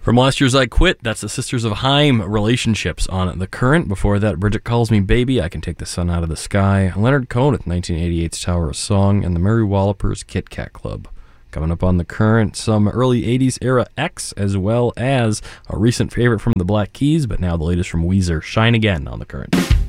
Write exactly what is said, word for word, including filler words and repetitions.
From last year's I Quit, that's the Sisters of Haim, Relationships on The Current. Before that, Bridget Calls Me Baby, I Can Take the Sun Out of the Sky, Leonard Cohen with nineteen eighty-eight's Tower of Song, and the Mary Wallopers' Kit Kat Club. Coming up on The Current, some early eighties era X, as well as a recent favorite from the Black Keys, but now the latest from Weezer, Shine Again on The Current.